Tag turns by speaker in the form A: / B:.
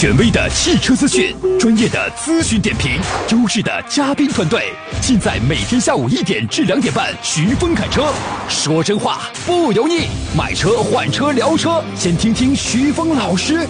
A: 权威的汽车资讯，专业的咨询点评，优质的嘉宾团队，尽在每天下午1点至2点半，徐峰侃车，说真话不油腻，买车换车聊车，先听听徐峰老师